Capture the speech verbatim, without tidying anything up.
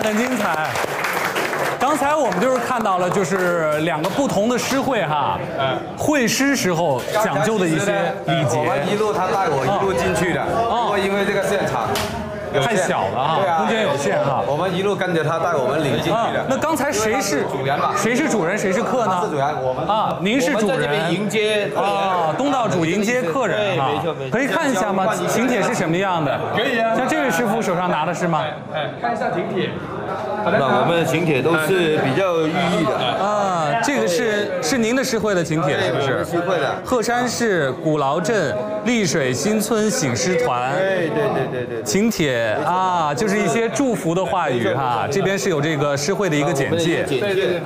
很精彩。刚才我们就是看到了，就是两个不同的诗会哈，会诗时候讲究的一些礼节。 我们一路他带我一路进去的，不过因为这个现场。 太小了啊，空间有限哈。 我们一路跟着他带我们领进去的。 那刚才谁是主人吧？ 谁是主人，谁是客呢？ 是主人，我们啊，您是主人。 迎接啊，东道主迎接客人哈。 没错没错。 可以看一下吗？请帖是什么样的？ 可以啊。 像这位师傅手上拿的是吗？ 哎，看一下请帖。 那我们的请帖都是比较有寓意的。 啊，这个是是您的诗会的请帖是不是？ 诗会的。 鹤山市古劳镇丽水新村醒狮团。 对对对对对。 请帖啊，就是一些祝福的话语哈。这边是有这个诗会的一个简介。 简介。